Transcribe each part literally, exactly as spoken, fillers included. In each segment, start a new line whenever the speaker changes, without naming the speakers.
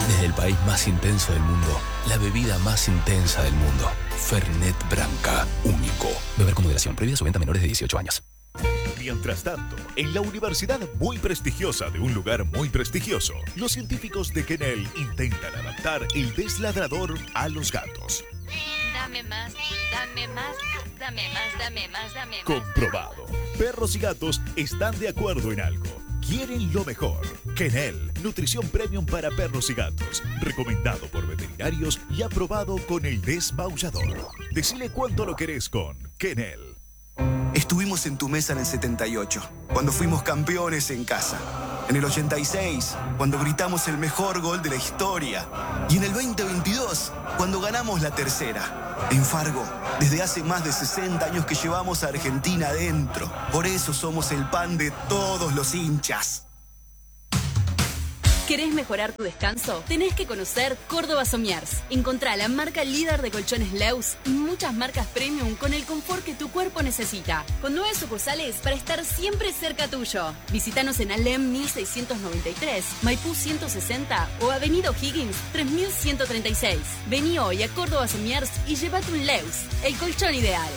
Desde el país más intenso del mundo, la bebida más intensa del mundo. Fernet Branca, único. Beber con moderación. Prohibida su venta a menores de dieciocho años.
Mientras tanto, en la universidad muy prestigiosa de un lugar muy prestigioso, los científicos de Kennel intentan adaptar el desladrador a los gatos.
Dame más, dame más, dame más, dame más, dame más.
Comprobado. Perros y gatos están de acuerdo en algo. Quieren lo mejor. Kennel, nutrición premium para perros y gatos. Recomendado por veterinarios y aprobado con el desmaullador. Decile cuánto lo querés con Kennel.
Estuvimos en tu mesa en el setenta y ocho, cuando fuimos campeones en casa. En el ochenta y seis, cuando gritamos el mejor gol de la historia. Y en el veinte veintidós, cuando ganamos la tercera. En Fargo, desde hace más de sesenta años que llevamos a Argentina adentro. Por eso somos el pan de todos los hinchas.
¿Querés mejorar tu descanso? Tenés que conocer Córdoba Somiers. Encontrá la marca líder de colchones Leus y muchas marcas premium con el confort que tu cuerpo necesita. Con nueve sucursales para estar siempre cerca tuyo. Visítanos en Alem mil seiscientos noventa y tres, Maipú ciento sesenta o Avenida O'Higgins tres mil ciento treinta y seis. Vení hoy a Córdoba Somiers y llévate un Leus, el colchón ideal.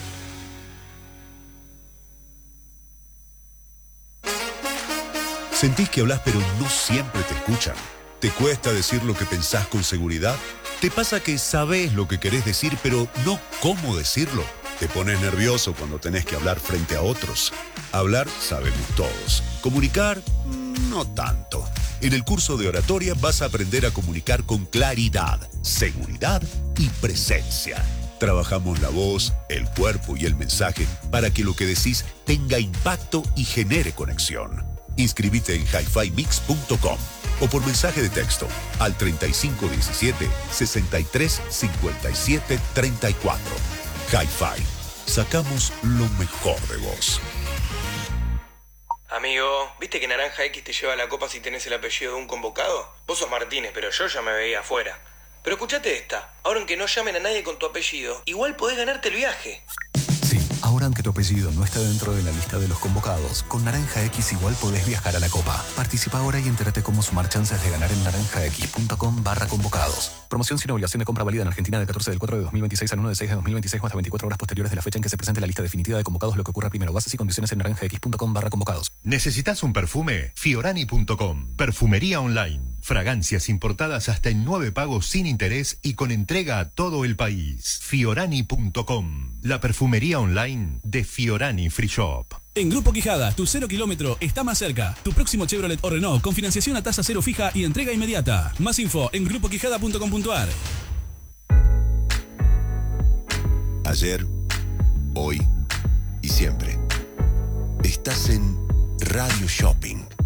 ¿Sentís que hablas pero no siempre te escuchan? ¿Te cuesta decir lo que pensás con seguridad? ¿Te pasa que sabés lo que querés decir pero no cómo decirlo? ¿Te pones nervioso cuando tenés que hablar frente a otros? Hablar sabemos todos. Comunicar, no tanto. En el curso de oratoria vas a aprender a comunicar con claridad, seguridad y presencia. Trabajamos la voz, el cuerpo y el mensaje para que lo que decís tenga impacto y genere conexión. Inscribite en hi fi mix punto com o por mensaje de texto al treinta y cinco diecisiete, sesenta y tres cincuenta y siete treinta y cuatro. Hi-Fi. Sacamos lo mejor de vos.
Amigo, ¿viste que Naranja X te lleva la copa si tenés el apellido de un convocado? Vos sos Martínez, pero yo ya me veía afuera. Pero escuchate esta. Ahora aunque no llamen a nadie con tu apellido, igual podés ganarte el viaje.
Ahora, aunque tu apellido no esté dentro de la lista de los convocados, con Naranja X igual podés viajar a la Copa. Participa ahora y entérate cómo sumar chances de ganar en naranjax.com barra convocados. Promoción sin obligación de compra válida en Argentina del catorce del cuatro de dos mil veintiséis al uno del seis de dos mil veintiséis o hasta veinticuatro horas posteriores de la fecha en que se presente la lista definitiva de convocados, lo que ocurra primero. Bases y condiciones en naranjax.com barra convocados.
¿Necesitas un perfume? Fiorani punto com. Perfumería online. Fragancias importadas hasta en nueve pagos sin interés y con entrega a todo el país. Fiorani punto com. La perfumería online de Fiorani Free Shop.
En Grupo Quijada, tu cero kilómetro está más cerca. Tu próximo Chevrolet o Renault con financiación a tasa cero fija y entrega inmediata. Más info en grupo quijada punto com punto a r.
Ayer, hoy y siempre. Estás en Radio Shopping.